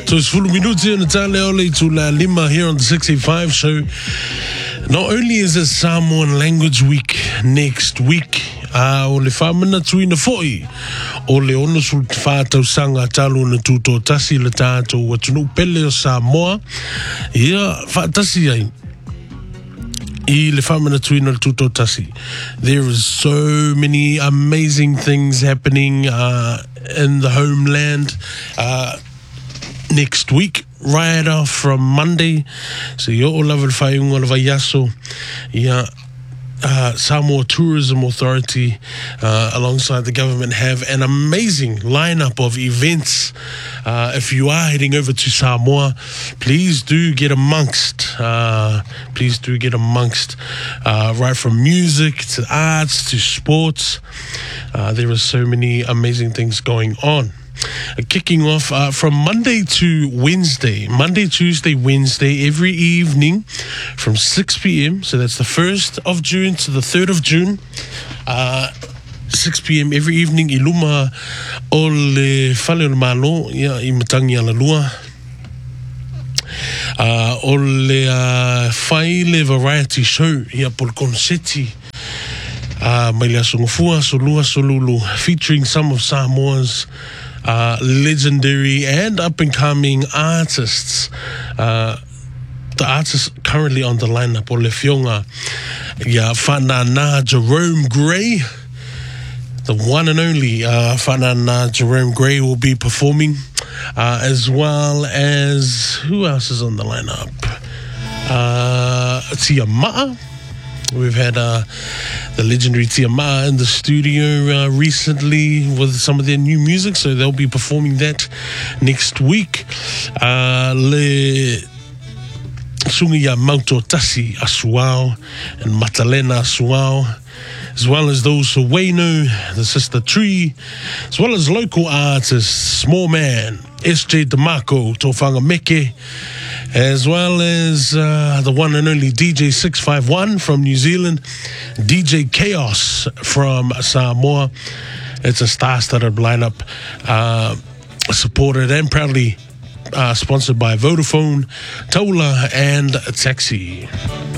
So it's full minuti on the Taleole to La Lima here on the 685 show. Not only is it Samoan Language Week next week, o le whamana tuina foi, o le ono sul whātau sanga talo na tūtō tasi le tātou watunu pele o Samoa. Ia, whātasi ai. I le whamana tuina le tūtō tasi. There is so many amazing things happening in the homeland next week, right off from Monday. So yo o lava le whaiunga le vaiaso. Ia, Samoa Tourism Authority alongside the government have an amazing lineup of events. If you are heading over to Samoa, please do get amongst right from music to arts to sports. There are so many amazing things going on. Kicking off from Monday to Wednesday, Monday, Tuesday, Wednesday, every evening from 6 p.m. So that's the 1st of June to the 3rd of June. 6 p.m. every evening, I luma o le whale o le malo, ia I matangi ala lua. O le whaile variety show, ia pol konseti. Mai le asongofua, solua, solulu, featuring some of Samoa's legendary and up-and-coming artists. The artists currently on the lineup, o le fionga, Whanana Jerome Gray, the one and only Whanana Jerome Gray will be performing, as well as, who else is on the lineup? Tia Ma'a. We've had the legendary Tia Ma'a in the studio recently with some of their new music, so they'll be performing that next week. Le Sungia Mauto Tasi Asuao and Matalena Asuao, as well as those Wayno, the Sister Tree, as well as local artists, Small Man, SJ DeMarco, Tofanga Meke, as well as the one and only DJ 651 from New Zealand, DJ Chaos from Samoa. It's a star-studded lineup, supported and proudly sponsored by Vodafone, Tola, and Taxi.